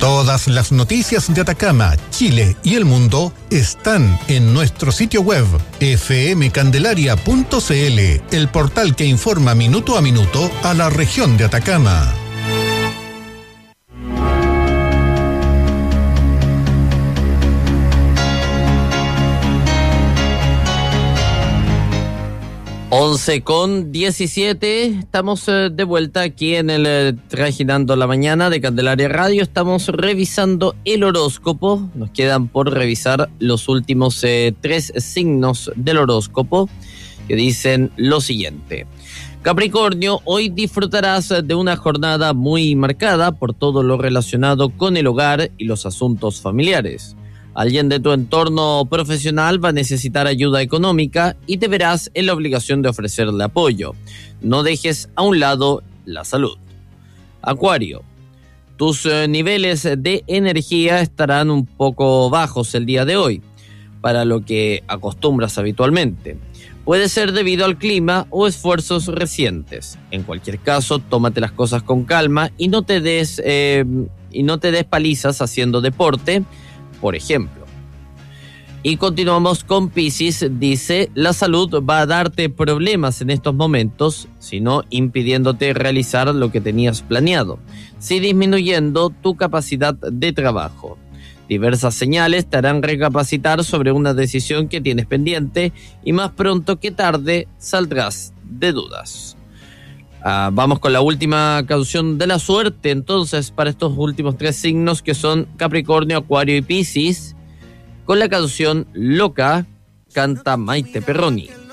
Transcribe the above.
Todas las noticias de Atacama, Chile y el mundo están en nuestro sitio web fmcandelaria.cl, el portal que informa minuto a minuto a la región de Atacama. Once con 17, estamos de vuelta aquí en el Trajinando la Mañana de Candelaria Radio. Estamos revisando el horóscopo, nos quedan por revisar los últimos 3 signos del horóscopo que dicen lo siguiente. Capricornio, hoy disfrutarás de una jornada muy marcada por todo lo relacionado con el hogar y los asuntos familiares. Alguien de tu entorno profesional va a necesitar ayuda económica y te verás en la obligación de ofrecerle apoyo. No dejes a un lado la salud. Acuario, tus niveles de energía estarán un poco bajos el día de hoy, para lo que acostumbras habitualmente. Puede ser debido al clima o esfuerzos recientes. En cualquier caso, tómate las cosas con calma y no te des palizas haciendo deporte, por ejemplo. Y continuamos con Piscis. Dice, la salud va a darte problemas en estos momentos, sino impidiéndote realizar lo que tenías planeado, sí disminuyendo tu capacidad de trabajo. Diversas señales te harán recapacitar sobre una decisión que tienes pendiente y más pronto que tarde saldrás de dudas. Vamos con la última canción de la suerte entonces para estos últimos 3 signos que son Capricornio, Acuario y Piscis. Con la canción Loca canta Maite Perroni.